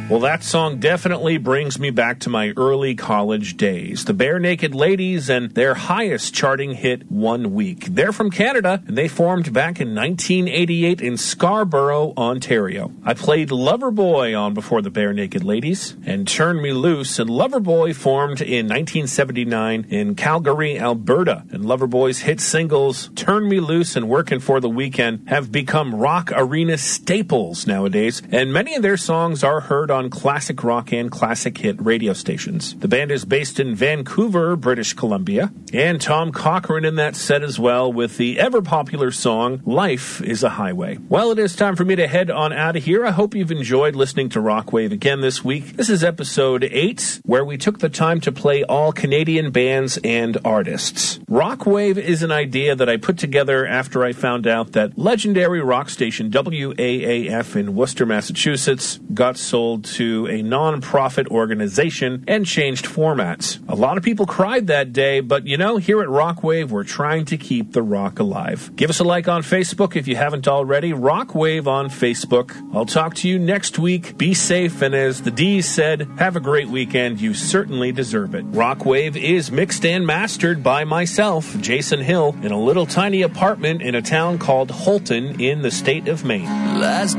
Well, that song definitely brings me back to my early college days. The Bare Naked Ladies and their highest charting hit, One Week. They're from Canada, and they formed back in 1988 in Scarborough, Ontario. I played Loverboy on before the Bare Naked Ladies and Turn Me Loose, and Loverboy formed in 1979 in Calgary, Alberta. And Loverboy's hit singles, Turn Me Loose and Workin' for the Weekend, have become rock arena staples nowadays, and many of their songs are heard on classic rock and classic hit radio stations. The band is based in Vancouver, British Columbia, and Tom Cochrane in that set as well with the ever-popular song, Life is a Highway. Well, it is time for me to head on out of here. I hope you've enjoyed listening to Rockwave again this week. This is episode 8, where we took the time to play all Canadian bands and artists. Rockwave is an idea that I put together after I found out that legendary rock station WAAF in Worcester, Massachusetts got sold to a non-profit organization and changed formats. A lot of people cried that day, but you know, here at Rockwave, we're trying to keep the rock alive. Give us a like on Facebook if you haven't already. Rockwave on Facebook. I'll talk to you next week. Be safe, and as the D's said, have a great weekend. You certainly deserve it. Rockwave is mixed and mastered by myself, Jason Hill, in a little tiny apartment in a town called Holton in the state of Maine. Last